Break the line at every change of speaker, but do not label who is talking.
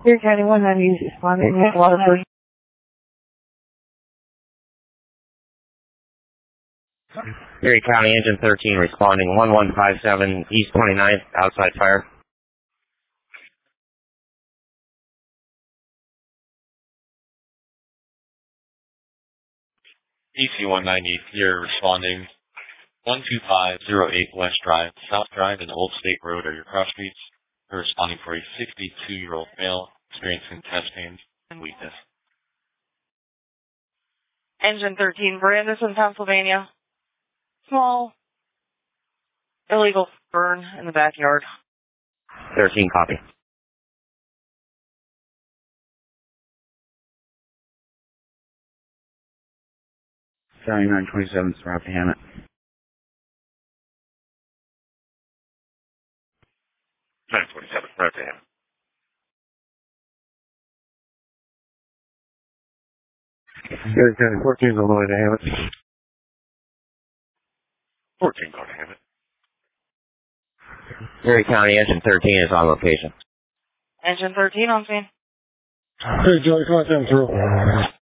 Here, County 190 is responding.
Erie County Engine 13 responding 1157 East 29th, outside fire.
EC 190, you're responding 12508 West Drive, South Drive, and Old State Road are your cross streets. You're responding for a 62-year-old male experiencing chest pains and weakness.
Engine 13, Brandon, Pennsylvania. Small illegal burn in the backyard.
13, copy. County 927, surround to Hammett.
927, right to him.
Erie County 14 is on the way to Hammett.
14, go to Hammett.
Erie County Engine 13 is on location.
Engine 13 on scene.
Hey, Joey, come on, through.